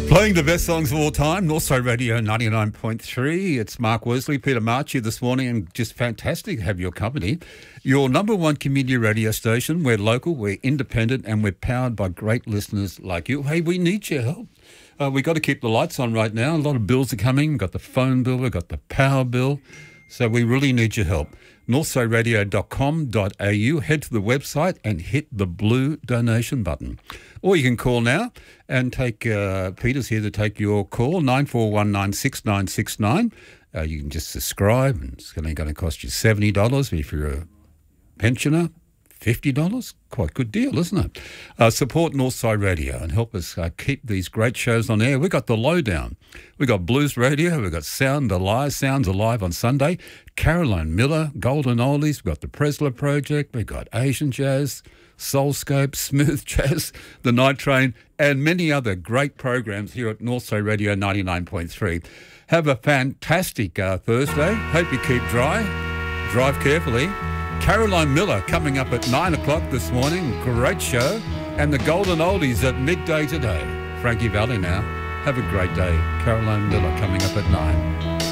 Playing the best songs of all time, Northside Radio 99.3. It's Mark Worsley, Peter Marchi this morning, and just fantastic to have your company. Your number one community radio station. We're local, we're independent, and we're powered by great listeners like you. Hey, we need your help. We've got to keep the lights on right now. A lot of bills are coming. We've got the phone bill, we've got the power bill. So we really need your help. northsideradio.com.au. Head to the website and hit the blue donation button. Or you can call now and take, Peter's here to take your call, 94196969. You can just subscribe, and it's only going to cost you $70. If you're a pensioner, $50. Quite good deal, isn't it? Support Northside Radio and help us keep these great shows on air. We've got The Lowdown. We've got Blues Radio. We've got Sounds Alive on Sunday. Caroline Miller, Golden Oldies. We've got the Presler Project. We've got Asian Jazz, Soulscope, Smooth Jazz, The Night Train, and many other great programs here at Northside Radio 99.3. Have a fantastic Thursday. Hope you keep dry. Drive carefully. Caroline Miller coming up at 9 o'clock this morning. Great show. And the Golden Oldies at midday today. Frankie Valli now. Have a great day. Caroline Miller coming up at 9.